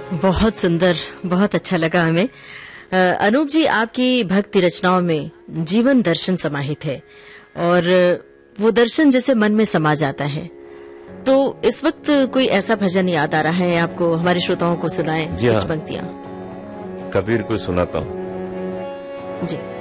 बहुत सुंदर, बहुत अच्छा लगा हमें। अनूप जी, आपकी भक्ति रचनाओं में जीवन दर्शन समाहित है और वो दर्शन जैसे मन में समा जाता है। तो इस वक्त कोई ऐसा भजन याद आ रहा है आपको, हमारे श्रोताओं को सुनाएं जी कुछ हाँ, पंक्तियां। कबीर को सुनाता हूँ। जी।